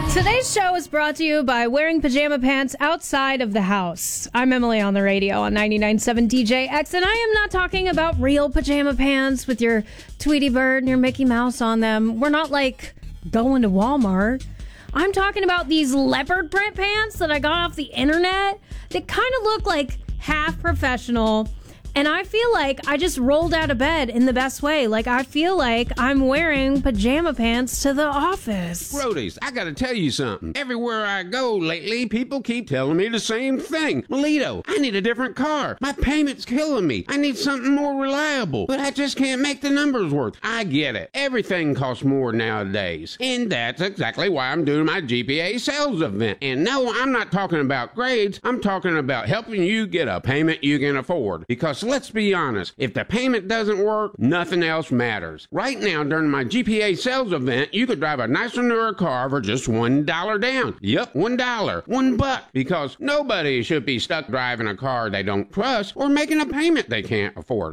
Today's show is brought to you by wearing pajama pants outside of the house. I'm Emily on the radio on 99.7 DJX, and I am not talking about real pajama pants with your Tweety Bird and your Mickey Mouse on them. We're not like going to Walmart. I'm talking about these leopard print pants that I got off the internet that kind of look like half professional. And I feel like I just rolled out of bed in the best way. Like, I feel like I'm wearing pajama pants to the office. Brodies, I gotta tell you something. Everywhere I go lately, people keep telling me the same thing. Melito, I need a different car. My payment's killing me. I need something more reliable. But I just can't make the numbers work. I get it. Everything costs more nowadays. And that's exactly why I'm doing my GPA sales event. And no, I'm not talking about grades. I'm talking about helping you get a payment you can afford. Because let's be honest, if the payment doesn't work, nothing else matters. Right now, during my GPA sales event, you could drive a nicer, newer car for just $1 down. Yep, $1. $1. Because nobody should be stuck driving a car they don't trust or making a payment they can't afford.